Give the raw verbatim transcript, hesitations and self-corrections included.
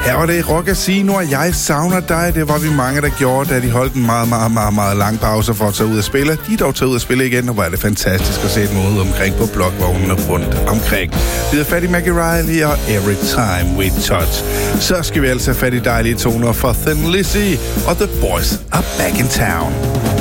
Her var det Rock Casino, og jeg savner dig. Det var vi mange, der gjorde, da de holdt en meget, meget, meget, meget lang pause for at tage ud og spille. De er dog taget ud og spille igen, og hvor er det fantastisk at se dem ude omkring på blokvognene rundt omkring. Vi har fat i Maggie Riley og Every Time We Touch. Så skal vi altså have fat i dejlige toner fra Thin Lizzy og The Boys Are Back in Town.